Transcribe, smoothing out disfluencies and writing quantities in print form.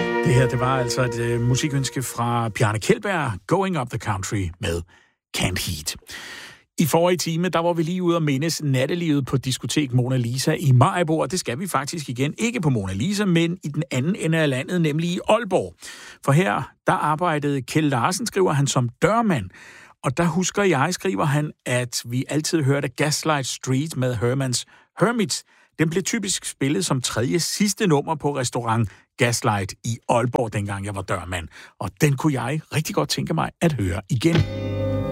Det her, det var altså et musikønske fra Bjarne Kjeldberg, Going Up the Country med Canned Heat. I forrige time, der var vi lige ude og mindes nattelivet på diskotek Mona Lisa i Maribo, og det skal vi faktisk igen. Ikke på Mona Lisa, men i den anden ende af landet, nemlig i Aalborg. For her, der arbejdede Kjeld Larsen, skriver han, som dørmand. Og der husker jeg, skriver han, at vi altid hørte Gaslight Street med Hermans Hermits. Den blev typisk spillet som tredje sidste nummer på restaurant Gaslight i Aalborg, dengang jeg var dørmand. Og den kunne jeg rigtig godt tænke mig at høre igen.